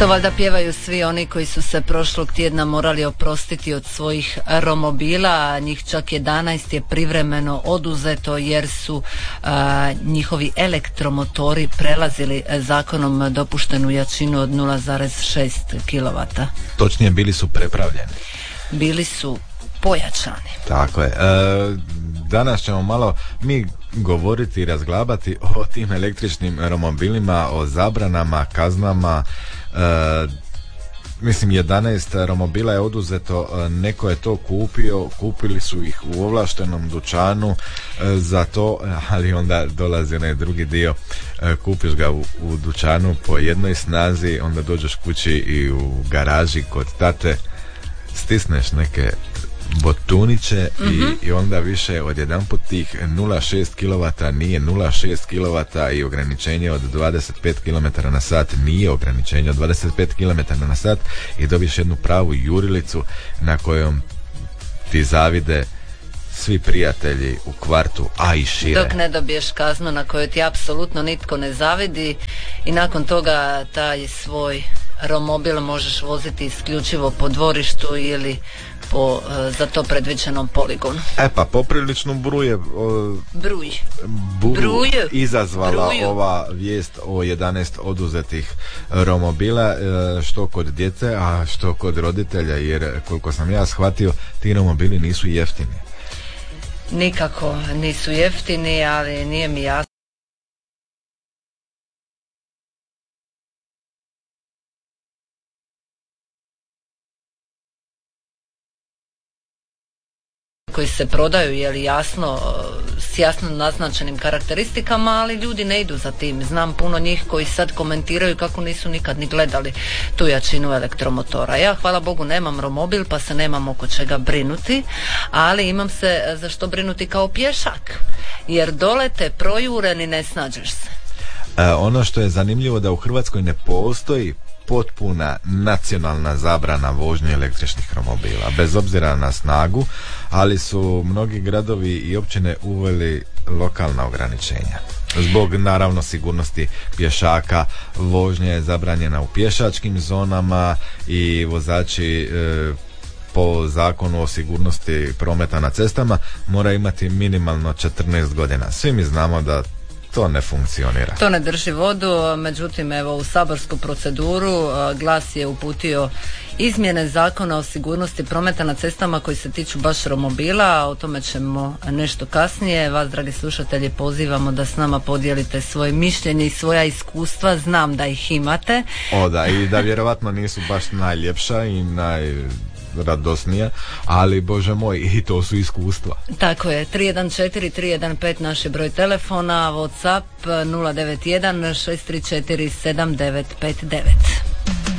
To valjda pjevaju svi oni koji su se prošlog tjedna morali oprostiti od svojih romobila, a njih čak 11 je privremeno oduzeto jer su njihovi elektromotori prelazili zakonom dopuštenu jačinu od 0,6 kW. Točnije, bili su prepravljeni. Bili su pojačani. Tako je. Danas ćemo malo mi govoriti i razglabati o tim električnim romobilima, o zabranama, kaznama. Mislim, 11 romobila je oduzeto, neko je to kupio, kupili su ih u ovlaštenom dućanu za to, ali onda dolazi onaj drugi dio, kupiš ga u dućanu po jednoj snazi, onda dođeš kući i u garaži kod tate stisneš neke botuniće i onda više odjedanput tih 0,6 kW nije 0,6 kW i ograničenje od 25 km na sat nije ograničenje od 25 km na sat i dobiješ jednu pravu jurilicu na kojom ti zavide svi prijatelji u kvartu, a i šire. Dok ne dobiješ kaznu na kojoj ti apsolutno nitko ne zavidi i nakon toga taj svoj romobil možeš voziti isključivo po dvorištu ili po za to predviđenom poligonu. Pa poprilično buru izazvala ova vijest o 11 oduzetih romobila, što kod djece, a što kod roditelja, jer koliko sam ja shvatio, ti romobili nisu jeftini. Nikako nisu jeftini, ali nije mi jasno koji se prodaju, je li jasno, s jasno naznačenim karakteristikama, ali ljudi ne idu za tim. Znam puno njih koji sad komentiraju kako nisu nikad ni gledali tu jačinu elektromotora. Ja, hvala Bogu, nemam romobil, pa se nemam oko čega brinuti, ali imam se za što brinuti kao pješak, jer dole te projuren i ne snađeš se. Ono što je zanimljivo da u Hrvatskoj ne postoji potpuna nacionalna zabrana vožnje električnih romobila, bez obzira na snagu, ali su mnogi gradovi i općine uveli lokalna ograničenja. Zbog naravno sigurnosti pješaka, vožnja je zabranjena u pješačkim zonama i vozači po zakonu o sigurnosti prometa na cestama mora imati minimalno 14 godina. Svi mi znamo da to ne funkcionira. To ne drži vodu, međutim evo u saborsku proceduru GLAS je uputio izmjene zakona o sigurnosti prometa na cestama koji se tiču baš romobila, a o tome ćemo nešto kasnije. Vas, dragi slušatelji, pozivamo da s nama podijelite svoje mišljenje i svoja iskustva, znam da ih imate. Da, i da vjerovatno nisu baš najljepša i radosnija, ali Bože moj, i to su iskustva. Tako je, 314-315 naš je broj telefona, WhatsApp 091 634 7959.